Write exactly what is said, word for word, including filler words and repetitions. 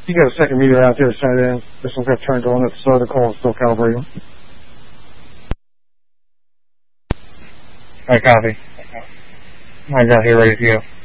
You got a second meter out there sent in. This one's got turned on. It's uh, the call is still calibrating. Alright, copy. Mine's out here ready to go.